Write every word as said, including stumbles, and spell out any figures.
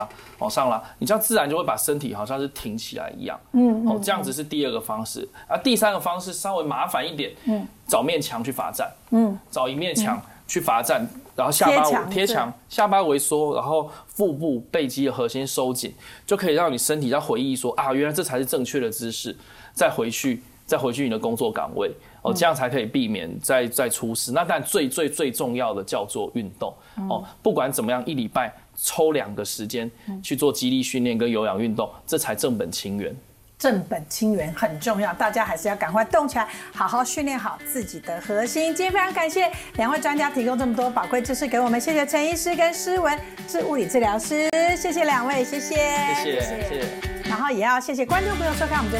往上拉，你这样自然就会把身体好像是挺起来一样。嗯，哦，这样子是第二个方式。啊，第三个方式稍微麻烦一点，嗯，找面墙去罚站，嗯，找一面墙去罚站，然后下巴贴墙，下巴微缩，然后腹部背肌的核心收紧，就可以让你身体在回忆说啊，原来这才是正确的姿势，再回去，再回去你的工作岗位。哦，这样才可以避免再再出事。那但最最最重要的叫做运动哦，不管怎么样，一礼拜抽两个时间去做肌力训练跟有氧运动，这才正本清源。 正本清源很重要，大家还是要赶快动起来，好好训练好自己的核心。今天非常感谢两位专家提供这么多宝贵知识给我们，谢谢陈医师跟施文是物理治疗师，谢谢两位，谢谢， 谢谢，谢谢。 然后也要谢谢观众朋友收看我们这